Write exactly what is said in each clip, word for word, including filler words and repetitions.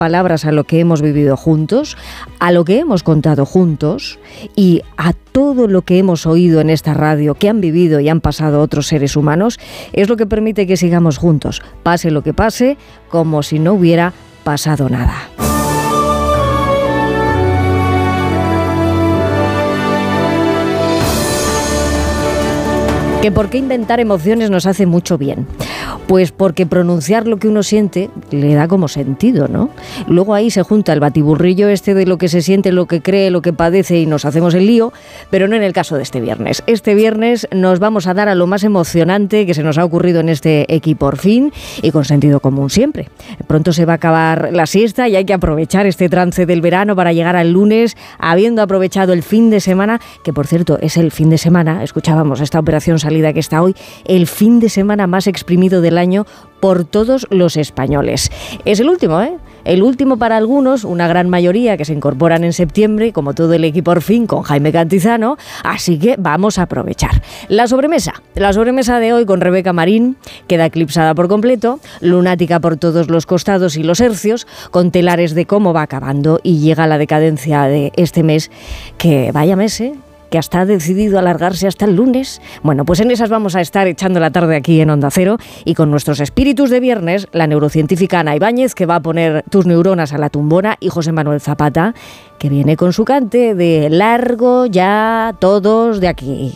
palabras a lo que hemos vivido juntos, a lo que hemos contado juntos y a todo lo que hemos oído en esta radio, que han vivido y han pasado otros seres humanos, es lo que permite que sigamos juntos, pase lo que pase, como si no hubiera pasado nada. ¿Que por qué inventar emociones nos hace mucho bien? Pues porque pronunciar lo que uno siente le da como sentido, ¿no? Luego ahí se junta el batiburrillo este de lo que se siente, lo que cree, lo que padece y nos hacemos el lío, pero no en el caso de este viernes. Este viernes nos vamos a dar a lo más emocionante que se nos ha ocurrido en este Equi por fin y con sentido común siempre. Pronto se va a acabar la siesta y hay que aprovechar este trance del verano para llegar al lunes habiendo aprovechado el fin de semana, que por cierto es el fin de semana, escuchábamos esta operación salida que está hoy, el fin de semana más exprimido del año por todos los españoles. Es el último, ¿eh? El último para algunos, una gran mayoría que se incorporan en septiembre, como todo el Equi por fin con Jaime Cantizano, así que vamos a aprovechar. La sobremesa, la sobremesa de hoy con Rebeca Marín, queda eclipsada por completo, lunática por todos los costados y los hercios, con telares de cómo va acabando y llega la decadencia de este mes, que vaya mes, ¿eh? Que hasta ha decidido alargarse hasta el lunes. Bueno, pues en esas vamos a estar echando la tarde aquí en Onda Cero y con nuestros espíritus de viernes, la neurocientífica Ana Ibáñez, que va a poner tus neuronas a la tumbona, y José Manuel Zapata, que viene con su cante de largo ya todos de aquí.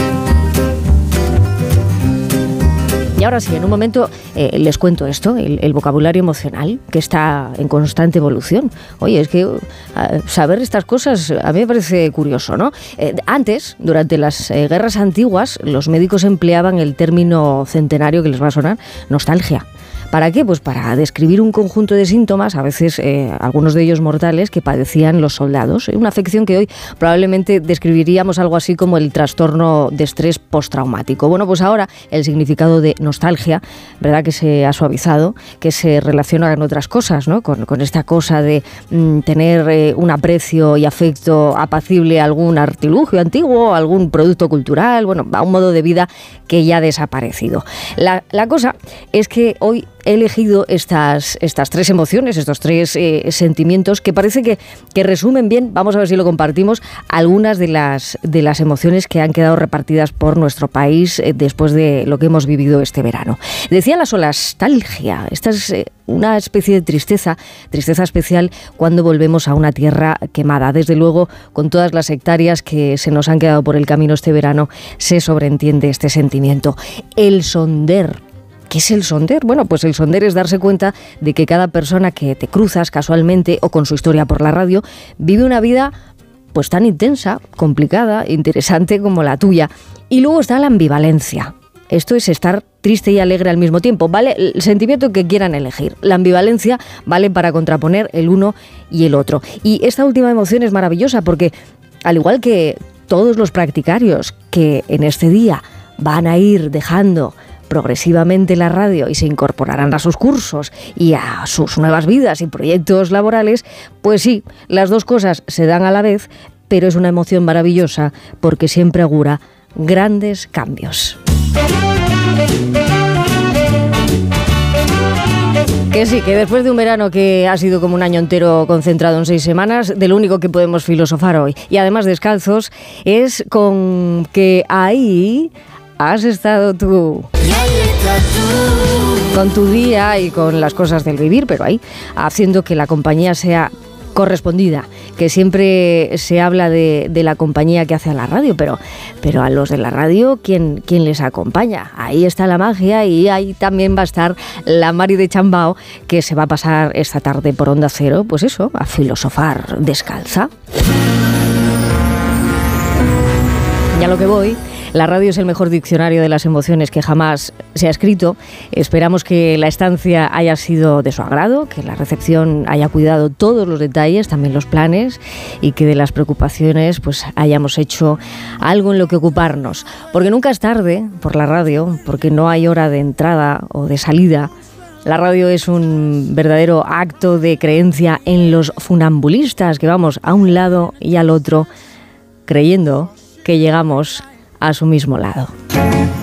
Y ahora sí, en un momento eh, les cuento esto, el, el vocabulario emocional, que está en constante evolución. Oye, es que uh, saber estas cosas a mí me parece curioso, ¿no? Eh, antes, durante las eh, guerras antiguas, los médicos empleaban el término centenario que les va a sonar, nostalgia. ¿Para qué? Pues para describir un conjunto de síntomas, a veces eh, algunos de ellos mortales, que padecían los soldados. Una afección que hoy probablemente describiríamos algo así como el trastorno de estrés postraumático. Bueno, pues ahora el significado de nostalgia, ¿verdad?, que se ha suavizado, que se relaciona con otras cosas, ¿no? Con, con esta cosa de mm, tener eh, un aprecio y afecto apacible a algún artilugio antiguo, a algún producto cultural, bueno, a un modo de vida que ya ha desaparecido. La, la cosa es que hoy he elegido estas, estas tres emociones, estos tres eh, sentimientos que parece que, que resumen bien, vamos a ver si lo compartimos, algunas de las, de las emociones que han quedado repartidas por nuestro país eh, después de lo que hemos vivido este verano. Decía la solastalgia, esta es eh, una especie de tristeza, tristeza especial cuando volvemos a una tierra quemada. Desde luego, con todas las hectáreas que se nos han quedado por el camino este verano, se sobreentiende este sentimiento. El sonder. ¿Qué es el sonder? Bueno, pues el sonder es darse cuenta de que cada persona que te cruzas casualmente o con su historia por la radio vive una vida pues tan intensa, complicada, interesante como la tuya. Y luego está la ambivalencia. Esto es estar triste y alegre al mismo tiempo, ¿vale? El sentimiento que quieran elegir. La ambivalencia vale para contraponer el uno y el otro. Y esta última emoción es maravillosa porque, al igual que todos los practicarios que en este día van a ir dejando progresivamente la radio y se incorporarán a sus cursos y a sus nuevas vidas y proyectos laborales, pues sí, las dos cosas se dan a la vez, pero es una emoción maravillosa porque siempre augura grandes cambios. Que sí, que después de un verano que ha sido como un año entero concentrado en seis semanas, de lo único que podemos filosofar hoy, y además descalzos, es con que ahí has estado tú, con tu día y con las cosas del vivir, pero ahí, haciendo que la compañía sea correspondida, que siempre se habla de, de la compañía que hace a la radio, pero, pero a los de la radio, ¿quién, ¿quién les acompaña? Ahí está la magia y ahí también va a estar la Mari de Chambao, que se va a pasar esta tarde por Onda Cero, pues eso, a filosofar descalza. Y a lo que voy, la radio es el mejor diccionario de las emociones que jamás se ha escrito. Esperamos que la estancia haya sido de su agrado, que la recepción haya cuidado todos los detalles, también los planes, y que de las preocupaciones pues hayamos hecho algo en lo que ocuparnos. Porque nunca es tarde por la radio, porque no hay hora de entrada o de salida. La radio es un verdadero acto de creencia en los funambulistas, que vamos a un lado y al otro creyendo que llegamos a su mismo lado.